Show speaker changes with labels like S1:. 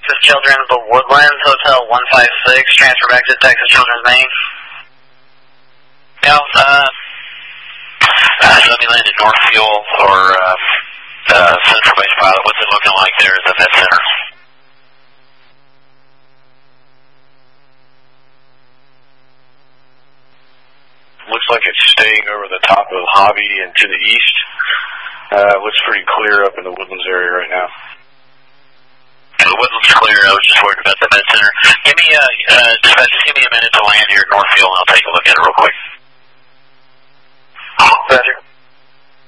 S1: Texas Children's, The Woodlands, Hotel 156, transfer back to Texas Children's Main.
S2: Yeah, let me land at North Fuel or Central Base Pilot. What's it looking like there at the Med Center?
S3: Looks like it's staying over the top of Hobby and to the east. Looks pretty clear up in the Woodlands area right now.
S2: The Woodlands clear. I was just worried about the Med Center. Give me just give me a minute to land here at North Fuel, and I'll take a look at it real quick.
S1: Roger.